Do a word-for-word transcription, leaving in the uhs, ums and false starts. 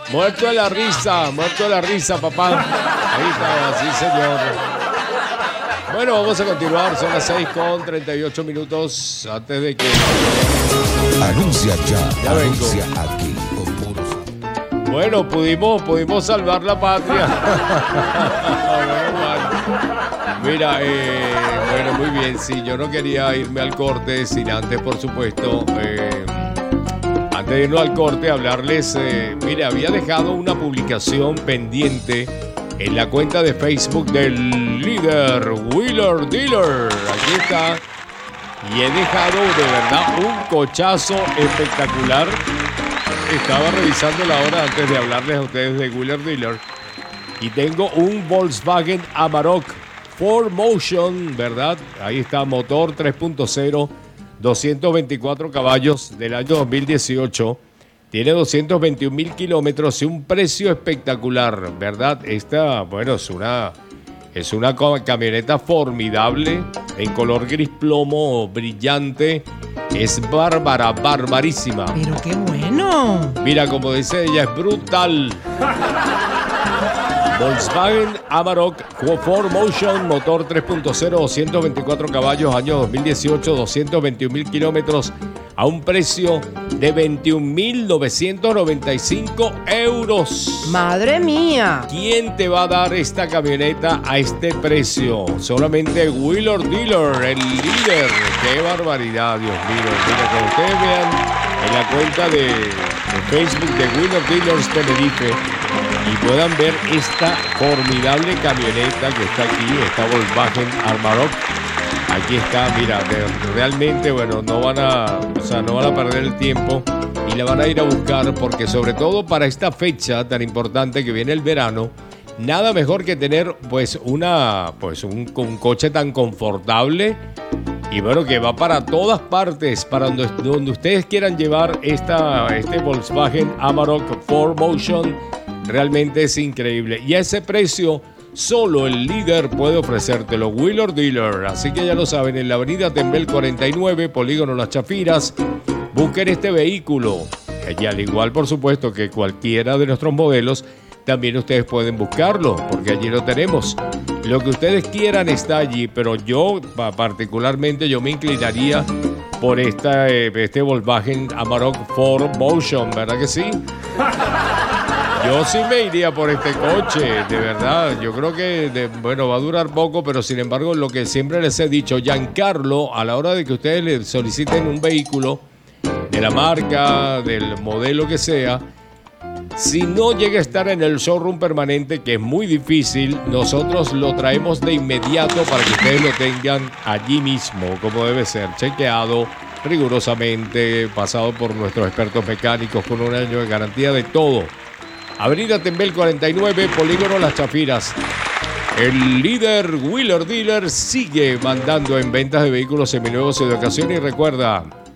Muerto de la risa, muerto de la risa, papá. Ahí está, sí, señor. Bueno, vamos a continuar. Son las seis con treinta y ocho minutos antes de que... Anuncia ya, Ya anuncia vengo. aquí. Bueno, pudimos, pudimos salvar la patria. Bueno, vale. Mira, eh, bueno, muy bien. Sí, yo no quería irme al corte sin antes, por supuesto, eh, antes de irnos al corte, hablarles. Eh, mire, había dejado una publicación pendiente en la cuenta de Facebook del líder Wheeler Dealer. Aquí está. Y he dejado de verdad un cochazo espectacular. Estaba revisando la hora antes de hablarles a ustedes de Wheeler Dealer y tengo un Volkswagen Amarok cuatro Motion, ¿verdad? Ahí está, motor tres punto cero, doscientos veinticuatro caballos del año dos mil dieciocho. Tiene doscientos veintiún mil kilómetros y un precio espectacular, ¿verdad? Esta, bueno, es una, es una camioneta formidable en color gris plomo brillante. Es bárbara, barbarísima. Pero qué bueno. Mira, como dice ella, es brutal. Volkswagen Amarok cuatro Motion, motor tres punto cero, doscientos veinticuatro caballos, año dos mil dieciocho, doscientos veintiún mil kilómetros, a un precio de veintiún mil novecientos noventa y cinco euros. Madre mía. ¿Quién te va a dar esta camioneta a este precio? Solamente Wheeler Dealer, el líder. ¡Qué barbaridad, Dios mío! Mira, que ustedes vean en la cuenta de, de Facebook de Wheeler Dealers Tenerife y puedan ver esta formidable camioneta que está aquí, esta Volkswagen Amarok. Aquí está, mira, de, realmente, bueno, no van a, o sea, no van a perder el tiempo y la van a ir a buscar porque sobre todo para esta fecha tan importante que viene el verano, nada mejor que tener pues una, pues un, un coche tan confortable y bueno, que va para todas partes, para donde, donde ustedes quieran llevar esta, este Volkswagen Amarok cuatro Motion, realmente es increíble. Y a ese precio, solo el líder puede ofrecértelo, Wheeler Dealer. Así que ya lo saben, en la avenida Tembel cuarenta y nueve, Polígono Las Chafiras, busquen este vehículo. Y al igual, por supuesto, que cualquiera de nuestros modelos, también ustedes pueden buscarlo, porque allí lo tenemos. Lo que ustedes quieran está allí, pero yo, particularmente, yo me inclinaría por esta, este Volkswagen Amarok cuatro Motion, ¿verdad que sí? Yo sí me iría por este coche, de verdad. Yo creo que, de, bueno, va a durar poco, pero sin embargo, lo que siempre les he dicho, Giancarlo, a la hora de que ustedes le soliciten un vehículo de la marca, del modelo que sea, si no llega a estar en el showroom permanente, que es muy difícil, nosotros lo traemos de inmediato para que ustedes lo tengan allí mismo, como debe ser, chequeado rigurosamente, pasado por nuestros expertos mecánicos con un año de garantía de todo. Avenida Tembel cuarenta y nueve, Polígono Las Chafiras. El líder Wheeler Dealer sigue mandando en ventas de vehículos seminuevos y de ocasión. Y recuerda,